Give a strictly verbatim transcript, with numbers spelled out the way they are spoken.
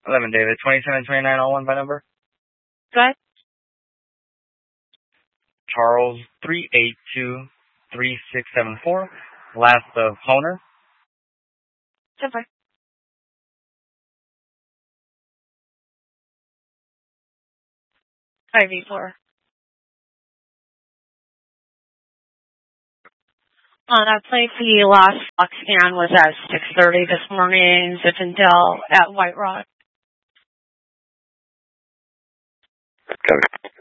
eleven David, twenty-seven twenty-nine oh one by number. Go ahead. Charles, three eight two three six seven four. Last of Honer. ten four. five eight four. On that place, the last box scan was at six thirty this morning, Zinfandel at White Rock. Copy.